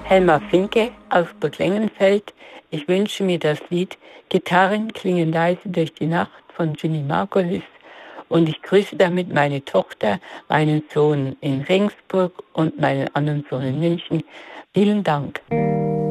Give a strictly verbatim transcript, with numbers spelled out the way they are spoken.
Helma Finke aus Burg Lengenfeld. Ich wünsche mir das Lied Gitarren klingen leise durch die Nacht von Ginny Margulis und ich grüße damit meine Tochter, meinen Sohn in Regensburg und meinen anderen Sohn in München. Vielen Dank.